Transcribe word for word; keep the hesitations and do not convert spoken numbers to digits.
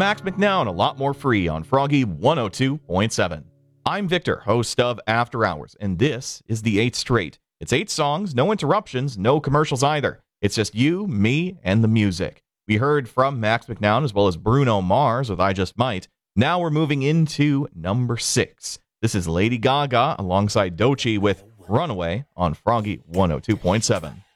Max McNown, a lot more free on Froggy one oh two point seven. I'm Victor, host of After Hours, and this is the eighth straight. It's eight songs, no interruptions, no commercials either. It's just you, me, and the music. We heard from Max McNown as well as Bruno Mars with I Just Might. Now we're moving into number six. This is Lady Gaga alongside Doechii with Runaway on Froggy one oh two point seven.